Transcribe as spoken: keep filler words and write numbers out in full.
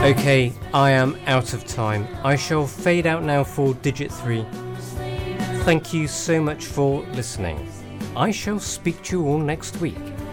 Okay, I am out of time. I shall fade out now for digit three. Thank you so much for listening. I shall speak to you all next week.